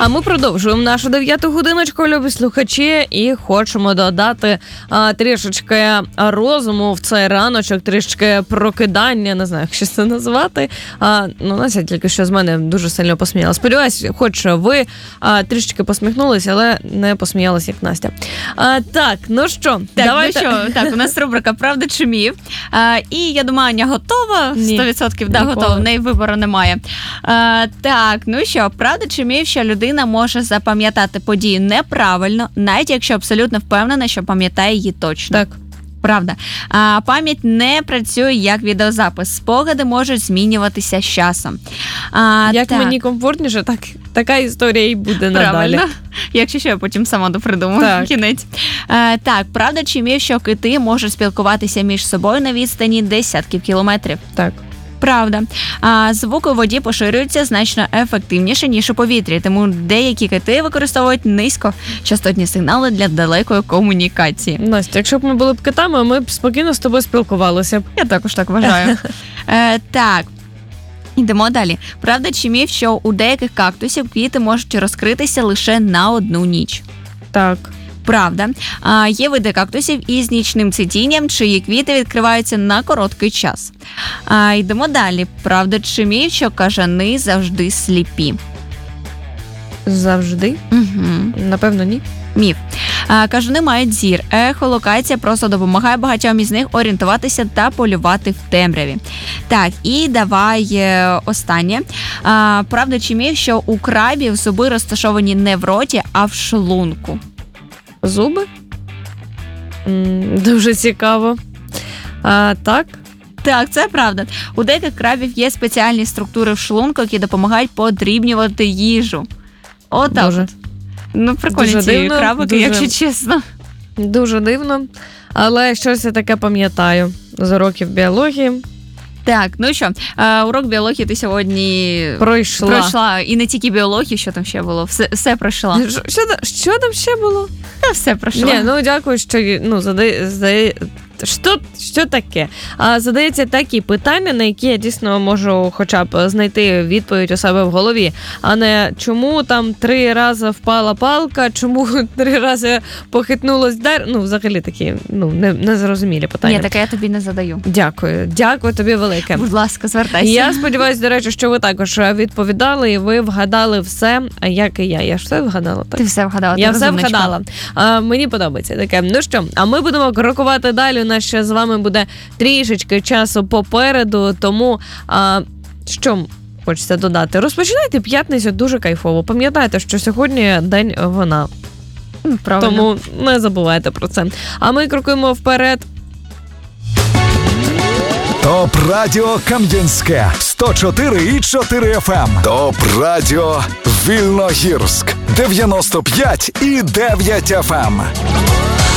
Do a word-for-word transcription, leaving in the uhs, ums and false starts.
А ми продовжуємо нашу дев'яту годиночку, любі слухачі, і хочемо додати а, трішечки розуму в цей раночок, трішечки прокидання, не знаю, як це назвати. А, ну, Настя тільки що з мене дуже сильно посміяла. Сподіваюсь, хоч ви а, трішечки посміхнулися, але не посміялися, як Настя. А, так, ну що, так, давайте. Ну що, так, у нас рубрика «Правда чи міф». А, і я думаю, Аня готова? сто відсотків да, готова, в неї вибору немає. А, так, ну що, правда чи міф, що людина може запам'ятати подію неправильно, навіть якщо абсолютно впевнена, що пам'ятає її точно? Так. Правда. А, пам'ять не працює як відеозапис. Спогади можуть змінюватися з часом. А, як так. мені комфортніше, так така історія і буде надалі. Правильно. Якщо що, я потім сама допридумаю. Кінець. А, так, правда чи міф, що кити можуть спілкуватися між собою на відстані десятків кілометрів? Так. Правда. А, звуки у воді поширюються значно ефективніше, ніж у повітрі, тому деякі кити використовують низькочастотні сигнали для далекої комунікації. Настя, якщо б ми були б китами, ми б спокійно з тобою спілкувалися б. Я також так вважаю. е, так. Йдемо далі. Правда чи міф, що у деяких кактусів квіти можуть розкритися лише на одну ніч? Так. Правда. А, є види кактусів із нічним цвітінням, чиї квіти відкриваються на короткий час. А, йдемо далі. Правда чи міф, що кажани завжди сліпі? Завжди? Угу. Напевно, ні. Міф. А, кажани мають зір. Ехолокація просто допомагає багатьом із них орієнтуватися та полювати в темряві. Так, і давай е, останнє. А, правда чи міф, що у крабів зуби розташовані не в роті, а в шлунку? Зуби? М, дуже цікаво. А, так? Так, це правда. У деяких крабів є спеціальні структури в шлунку, які допомагають подрібнювати їжу. Отак. Дуже. Ну, прикольні ці дивно, крабики, дуже, якщо чесно. Дуже дивно. Але щось я таке пам'ятаю з уроків біології. Так, ну що, урок біології ти сьогодні пройшла. пройшла. І не тільки біологію, що там ще було, все, все пройшла. Що, що там ще було? Та все пройшла. Ні, ну дякую, що ну, задає, задає, що, що таке? А, задається такі питання, на які я дійсно можу хоча б знайти відповідь у себе в голові, а не чому там три рази впала палка, чому три рази похитнулось дерево. Ну, взагалі такі ну, не, незрозумілі питання. Ні, таке я тобі не задаю. Дякую. Дякую тобі велике. Будь ласка, звертайся. Я сподіваюся, до речі, що ви також відповідали і ви вгадали все, як і я. Я ж все вгадала, так? Ти все вгадала. Я ти все розумничка. вгадала. А, мені подобається таке. Ну що, а ми будемо крокувати далі. У нас ще з вами буде трішечки часу попереду, тому а, що хочеться додати? Розпочинайте п'ятницю дуже кайфово. Пам'ятайте, що сьогодні день вина. Правильно. Тому не забувайте про це. А ми крокуємо вперед. Топ Радіо Кам'янське сто чотири і чотири еф ем. Топ Радіо Вільногірськ дев'яносто п'ять і дев'ять еф ем.